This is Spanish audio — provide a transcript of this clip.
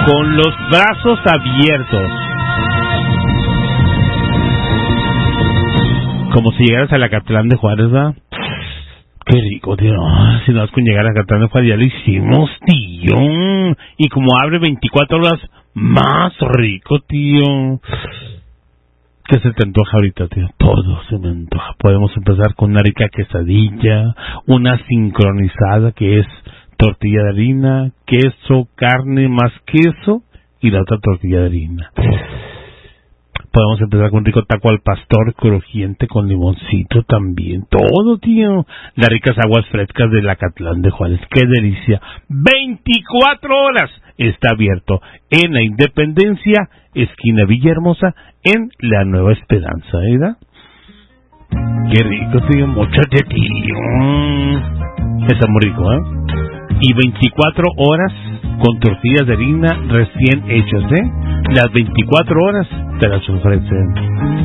con los brazos abiertos. Como si llegaras a la Catlán de Juárez, ¿verdad? Qué rico, tío. Si no vas con llegar a la Catlán de Juárez, ya lo hicimos, tío. Y como abre 24 horas, más rico, tío. ¿Qué se te antoja ahorita, tío? Todo se me antoja. Podemos empezar con una rica quesadilla, una sincronizada que es tortilla de harina, queso, carne más queso y la otra tortilla de harina. Podemos empezar con un rico taco al pastor crujiente con limoncito también. Todo, tío. Las ricas aguas frescas de la Catlán de Juárez. ¡Qué delicia! 24 horas está abierto en la Independencia, esquina Villahermosa, en la Nueva Esperanza, ¿verdad? ¡Qué rico, tío! ¡Móchate, tío! Está muy rico, ¿eh? Y 24 horas con tortillas de harina recién hechas, ¿eh? Las 24 horas te las ofrecen.